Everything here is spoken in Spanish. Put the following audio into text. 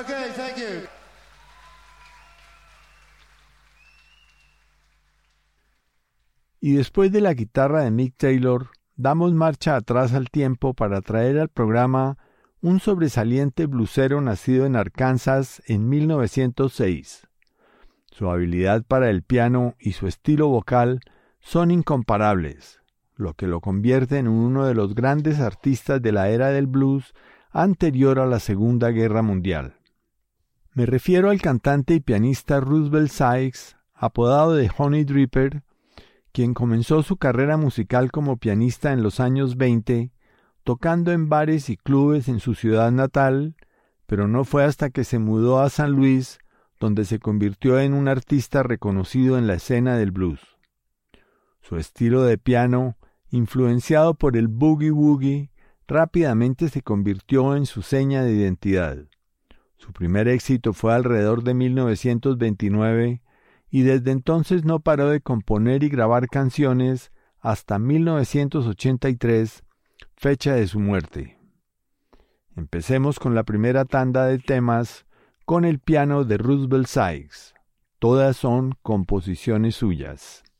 Okay, thank you. Y después de la guitarra de Mick Taylor, damos marcha atrás al tiempo para traer al programa un sobresaliente blusero nacido en Arkansas en 1906. Su habilidad para el piano y su estilo vocal son incomparables, lo que lo convierte en uno de los grandes artistas de la era del blues anterior a la Segunda Guerra Mundial. Me refiero al cantante y pianista Roosevelt Sykes, apodado de Honey Dripper, quien comenzó su carrera musical como pianista en los años 20, tocando en bares y clubes en su ciudad natal, pero no fue hasta que se mudó a San Luis donde se convirtió en un artista reconocido en la escena del blues. Su estilo de piano, influenciado por el boogie-woogie, rápidamente se convirtió en su seña de identidad. Su primer éxito fue alrededor de 1929 y desde entonces no paró de componer y grabar canciones hasta 1983, fecha de su muerte. Empecemos con la primera tanda de temas con el piano de Roosevelt Sykes. Todas son composiciones suyas.